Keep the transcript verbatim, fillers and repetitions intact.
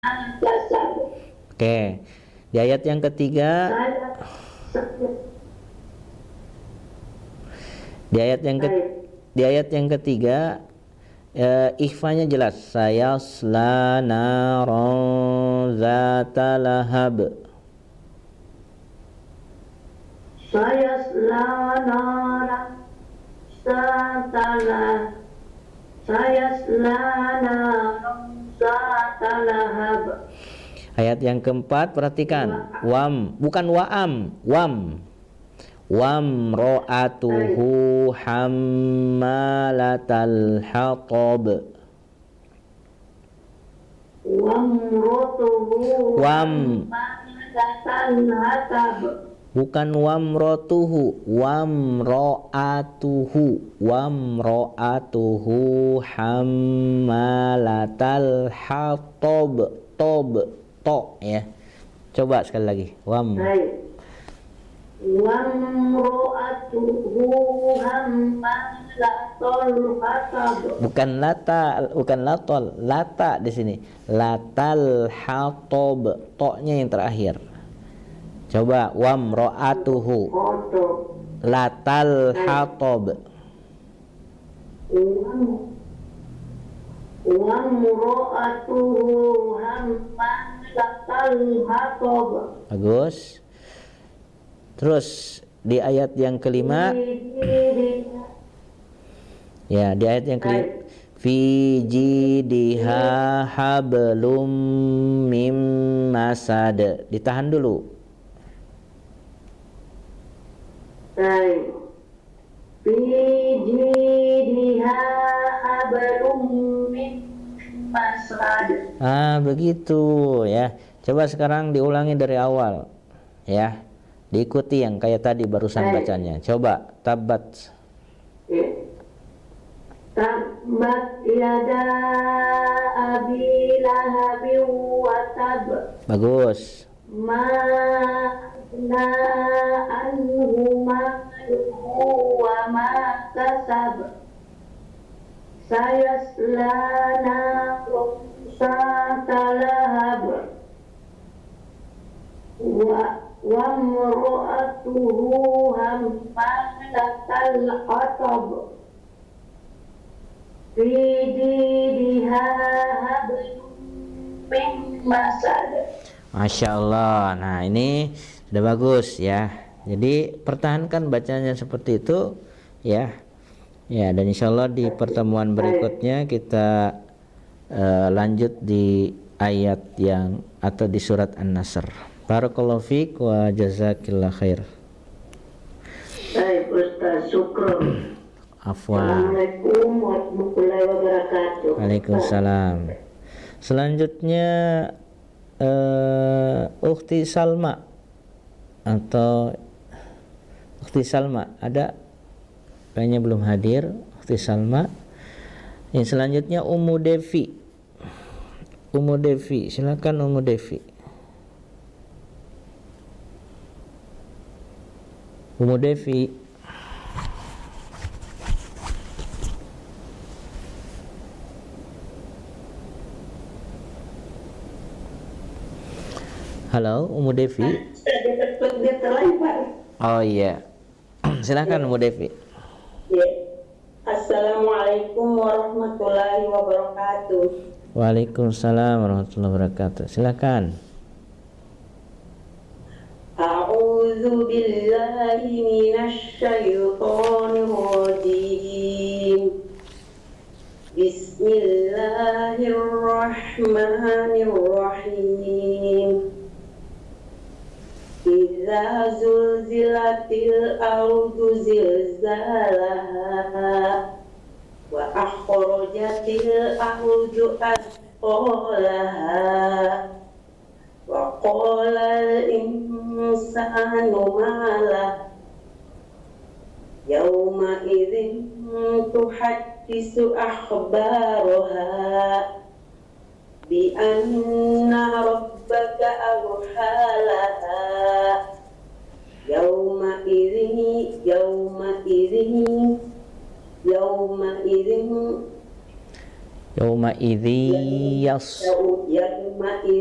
Oke, di ayat yang ketiga, di ayat yang ke, di ayat yang ketiga, eh, ikhfanya jelas. Sayasla naron zata lahab. Sayasla naron zata lahab. Sayasla naron zata lahab. Ayat yang keempat, perhatikan. Wam, bukan waam, wam. Wam ro'atuhu hammalatal hatab. Wam ro'atuhu Wam, hammalatal hatab. bukan wam ro'atuhu, wam ro'atuhu, wam ro'atuhu hammalatal hatab. Tob, to ya. Coba sekali lagi. Wam. Wam ro'atuhu hammalatal hatab. Bukan lata, bukan latol, lata di sini. Latal hatab, to-nya yang terakhir. Coba wam ro'atuhu. Latal hatab. Wam ro'atuhu hammalatal hatab. Bagus. Terus di ayat yang kelima, ya di ayat yang kelima, fi jidiha hablum mim masad. Ditahan dulu. Baik. Fi jidiha hablum mim masad. Ah, begitu ya. Coba sekarang diulangi dari awal. Ya. Diikuti yang kayak tadi barusan bacanya. Coba tabat. Tabat yada abi lahabi wa tab. Bagus. Ma na anhu maluhu wa ma kasab. Sayasla narun zata lahab. Wa wa imra'atuhu hammalatal hatab. Fi jidiha hablum min masad. Masya Allah. Nah ini sudah bagus ya. Jadi pertahankan bacanya seperti itu ya. Ya, dan insya Allah di pertemuan berikutnya kita uh, lanjut di ayat yang atau di surat An-Nasr. Barakallahu fiik wa jazakillah khair. Baik Ustaz, syukran. Afwan. Assalamualaikum warahmatullahi wabarakatuh. Waalaikumsalam. Selanjutnya uh, Ukhti Salma atau Ukhti Salma ada? Kayaknya belum hadir. Ukhti Salma. Yang selanjutnya Ummu Devi. Ummu Devi, silakan Ummu Devi. Ummu Devi. Halo, Ummu Devi. Oh iya. Silakan Ummu Devi. Ya. Assalamualaikum warahmatullahi wabarakatuh. Waalaikumsalam warahmatullahi wabarakatuh. Silakan. A'udzu billahi minasy syaithanir rajim. Bismillahirrahmanirrahim. Idza zulzilatil ardu zilzalaha wa akhrajatil ardu athqalaha wa qala al insanu ma lah yawma idzin tuhaddisu akhbaraha bi anna rabbaka awhalaha yawma idzin yawma idzin yawma idzin Yauma idzi yas yawma يومئذ